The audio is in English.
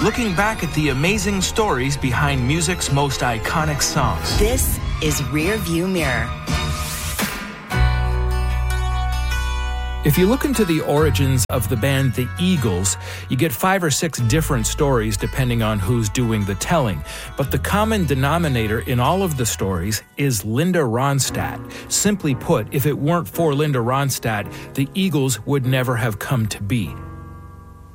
looking back at the amazing stories behind music's most iconic songs. This is Rear View Mirror. If you look into the origins of the band The Eagles, you get 5 or 6 different stories depending on who's doing the telling. But the common denominator in all of the stories is Linda Ronstadt. Simply put, if it weren't for Linda Ronstadt, the Eagles would never have come to be.